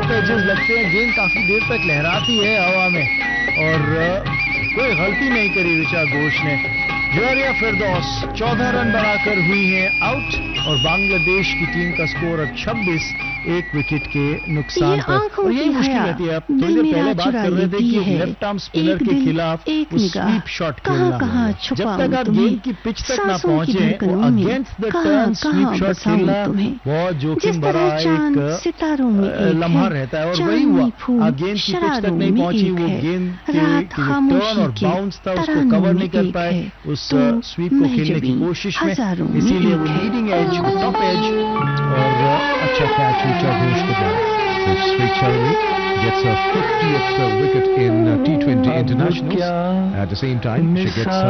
Rough edges लगते हैं, गेंद काफी देर तक लहराती है हवा में और कोई गलती नहीं करी ऋचा घोष ने। जवारिया फिरदौस 14 रन बनाकर हुई है आउट और बांग्लादेश की टीम का स्कोर अब 26, 1 विकेट के नुकसान पर। और यही मुश्किल रहती है। आप थोड़ी देर पहले बात कर रहे थे कि लेफ्ट आर्म स्पिनर के खिलाफ स्वीप शॉट खेलना, जब तक आप गेंद की पिच तक ना पहुंचे, against the turn sweep shot खेलना बहुत जोखिम भरा एक लम्हा रहता है। और वही हुआ, गेंद की पिच तक नहीं पहुंची, वो गेंद के टर्न और बाउंस था उसको कवर नहीं कर पाए उस स्वीप को खेलने की कोशिश में, इसीलिए वो लीडिंग एज, टॉप एज और अच्छा कैच ऋचा घोष को दिया। Sweet Chalani gets her 50th wicket in T20 Internationals. At the same time, she gets her